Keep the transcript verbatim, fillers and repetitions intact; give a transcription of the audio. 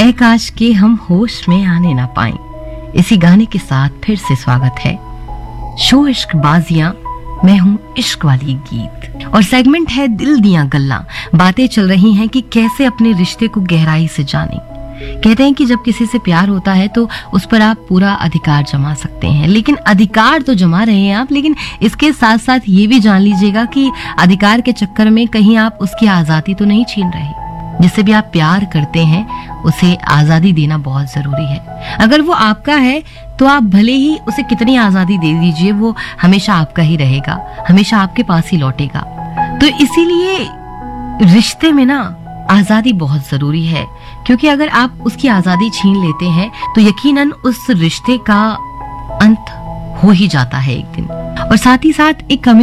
ऐ काश के हम होश में आने ना पाएं। इसी गाने के साथ फिर से स्वागत है शो इश्क बाजियां, मैं हूं इश्क वाली गीत और सेगमेंट है दिल दियां गल्लां। बातें चल रही हैं कि कैसे अपने रिश्ते को गहराई से जानें। कहते हैं कि जब किसी से प्यार होता है तो उस पर आप पूरा अधिकार जमा सकते हैं, लेकिन अधिकार तो जमा रहे हैं आप, लेकिन इसके साथ साथ ये भी जान लीजिएगा कि अधिकार के चक्कर में कहीं आप उसकी आजादी तो नहीं छीन रहे। जिससे भी आप प्यार करते हैं उसे आजादी देना बहुत जरूरी है। अगर वो आपका है तो आप भले ही उसे कितनी आजादी दे दीजिए, वो हमेशा आपका ही रहेगा, हमेशा आपके पास ही लौटेगा। तो इसीलिए रिश्ते में ना आजादी बहुत जरूरी है, क्योंकि अगर आप उसकी आजादी छीन लेते हैं तो यकीनन उस रिश्ते का अंत हो ही जाता है एक दिन। और साथ ही साथ एक